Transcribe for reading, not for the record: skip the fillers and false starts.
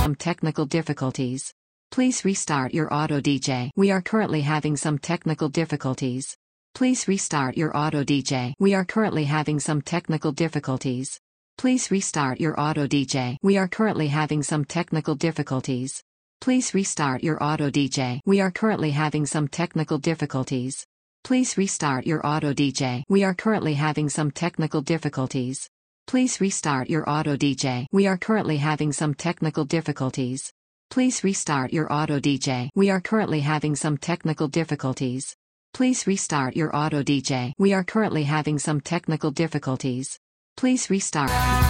some technical difficulties. Please restart your auto DJ. We are currently having some technical difficulties. Please restart your auto DJ. We are currently having some technical difficulties. Please restart your auto DJ. We are currently having some technical difficulties. Please restart your auto DJ. We are currently having some technical difficulties. Please restart your auto DJ. We are currently having some technical difficulties. Please restart your auto DJ. We are currently having some technical difficulties. Please restart your auto DJ. We are currently having some technical difficulties. Please restart your auto DJ. We are currently having some technical difficulties. Please restart.